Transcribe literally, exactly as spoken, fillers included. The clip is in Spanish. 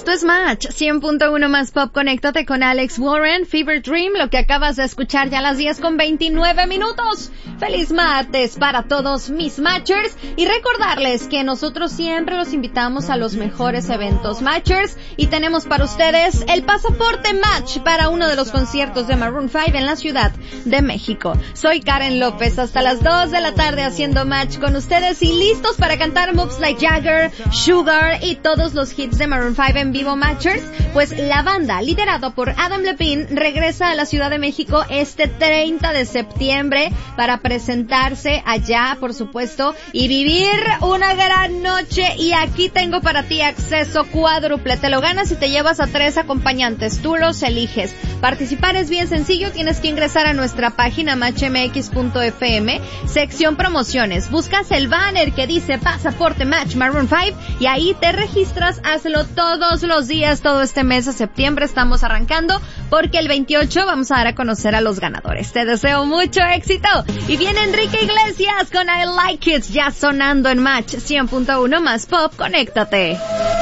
Esto es Match cien punto uno más Pop. Conéctate con Alex Warren, Fever Dream, lo que acabas de escuchar ya a las diez con veintinueve minutos. Feliz martes para todos mis Matchers y recordarles que nosotros siempre los invitamos a los mejores eventos Matchers y tenemos para ustedes el pasaporte Match para uno de los conciertos de Maroon five en la Ciudad de México. Soy Karen López, hasta las dos de la tarde haciendo Match con ustedes y listos para cantar Moves Like Jagger, Sugar y todos los hits de Maroon five en vivo. Matchers, pues la banda liderado por Adam Levine regresa a la Ciudad de México este treinta de septiembre para presentarse allá, por supuesto, y vivir una gran noche. Y aquí tengo para ti acceso cuádruple, te lo ganas y te llevas a tres acompañantes, tú los eliges. Participar es bien sencillo, tienes que ingresar a nuestra página match m x punto f m, sección promociones, buscas el banner que dice Pasaporte Match Maroon five y ahí te registras. Hazlo todos los días, todo este mes de septiembre estamos arrancando porque el veintiocho vamos a dar a conocer a los ganadores. Te deseo mucho éxito y viene Enrique Iglesias con I Like It ya sonando en Match cien punto uno más Pop. Conéctate.